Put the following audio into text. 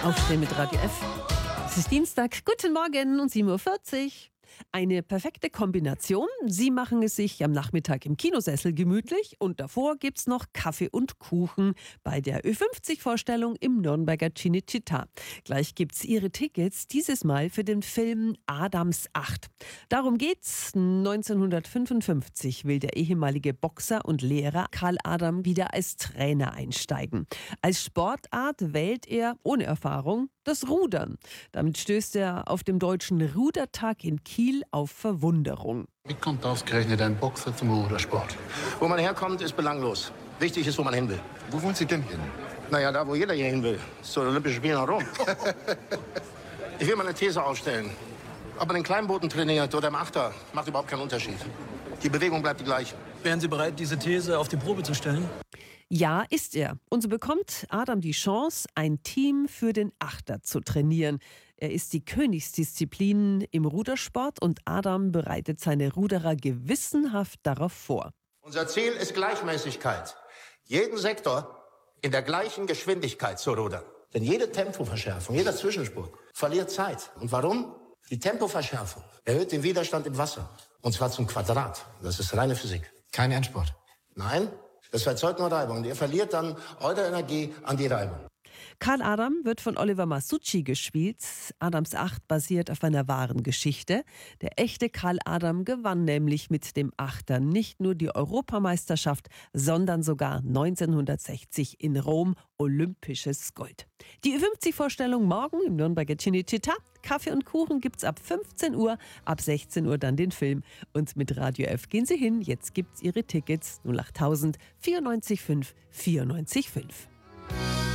Aufstehen mit Radio F. Es ist Dienstag, guten Morgen und 7:40 Uhr. Eine perfekte Kombination. Sie machen es sich am Nachmittag im Kinosessel gemütlich und davor gibt's noch Kaffee und Kuchen bei der Ö50-Vorstellung im Nürnberger Cinecittà. Gleich gibt's Ihre Tickets, dieses Mal für den Film Adams 8. Darum geht's. 1955 will der ehemalige Boxer und Lehrer Karl Adam wieder als Trainer einsteigen. Als Sportart wählt er, ohne Erfahrung, das Rudern. Damit stößt er auf dem Deutschen Rudertag in Kiel auf Verwunderung. Wie kommt ausgerechnet ein Boxer zum Rudersport? Wo man herkommt, ist belanglos. Wichtig ist, wo man hin will. Wo wollen Sie denn hin? Naja, da, wo jeder hier hin will. Zu den Olympischen Spielen nach Rom. Ich will mal eine These aufstellen. Ob man in Kleinbooten trainiert oder im Achter, macht überhaupt keinen Unterschied. Die Bewegung bleibt die gleiche. Wären Sie bereit, diese These auf die Probe zu stellen? Ja, ist er. Und so bekommt Adam die Chance, ein Team für den Achter zu trainieren. Er ist die Königsdisziplin im Rudersport und Adam bereitet seine Ruderer gewissenhaft darauf vor. Unser Ziel ist Gleichmäßigkeit. Jeden Sektor in der gleichen Geschwindigkeit zu rudern. Denn jede Tempoverschärfung, jeder Zwischensprung verliert Zeit. Und warum? Die Tempoverschärfung erhöht den Widerstand im Wasser. Und zwar zum Quadrat. Das ist reine Physik. Kein Endspurt. Nein, das erzeugt nur Reibung. Und ihr verliert dann eure Energie an die Reibung. Karl Adam wird von Oliver Masucci gespielt. Adams 8 basiert auf einer wahren Geschichte. Der echte Karl Adam gewann nämlich mit dem Achter nicht nur die Europameisterschaft, sondern sogar 1960 in Rom olympisches Gold. Die Ü50-Vorstellung morgen im Nürnberger Cinecittà. Kaffee und Kuchen gibt's ab 15 Uhr, ab 16 Uhr dann den Film. Und mit Radio F gehen Sie hin. Jetzt gibt's Ihre Tickets 08000 94 5 94 5.